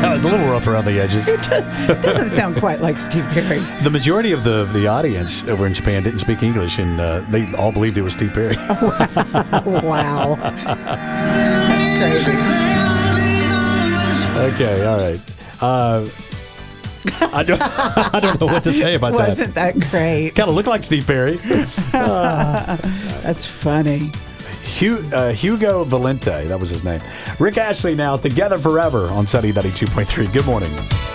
A little rough around the edges. Doesn't sound quite like Steve Perry. The majority of the audience over in Japan didn't speak English, and they all believed it was Steve Perry. Wow. That's crazy. Okay, all right. I don't know what to say about that. Wasn't that great? Kind of looked like Steve Perry. That's funny. Hugo Valente, that was his name. Rick Ashley now, Together Forever on Sunny 92.3. Good morning.